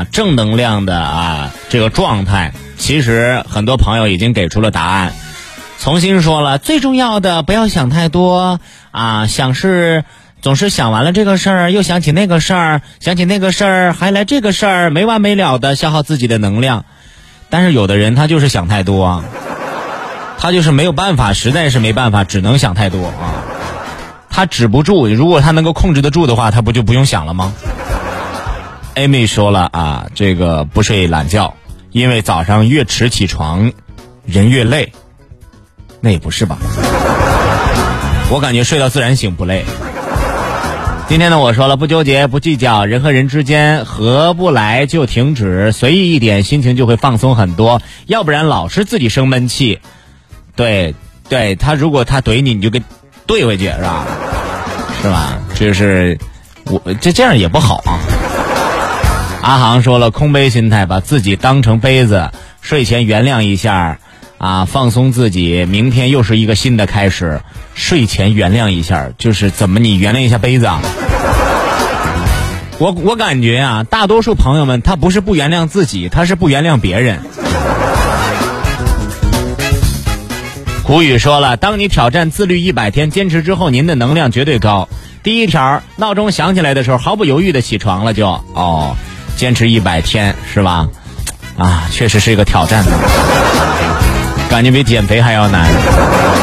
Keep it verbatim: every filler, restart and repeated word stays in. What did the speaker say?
啊正能量的啊这个状态，其实很多朋友已经给出了答案。重新说了，最重要的不要想太多啊，想是总是想完了这个事儿又想起那个事儿，想起那个事儿还来这个事儿，没完没了的消耗自己的能量。但是有的人他就是想太多啊，他就是没有办法，实在是没办法，只能想太多啊。他止不住，如果他能够控制得住的话，他不就不用想了吗？ Amy 说了啊，这个不睡懒觉，因为早上越迟起床人越累。那也不是吧，我感觉睡到自然醒不累。今天呢，我说了不纠结不计较，人和人之间合不来就停止，随意一点心情就会放松很多，要不然老是自己生闷气。对对，他如果他怼你，你就给怼回去，是吧？是吧？就是我这这样也不好啊。阿航说了，空杯心态，把自己当成杯子，睡前原谅一下啊，放松自己，明天又是一个新的开始。睡前原谅一下，就是怎么你原谅一下杯子啊？我我感觉啊，大多数朋友们他不是不原谅自己，他是不原谅别人。古语说了，当你挑战自律一百天，坚持之后，您的能量绝对高。第一条，闹钟响起来的时候，毫不犹豫的起床了就，哦，坚持一百天是吧？啊，确实是一个挑战的，感觉比减肥还要难。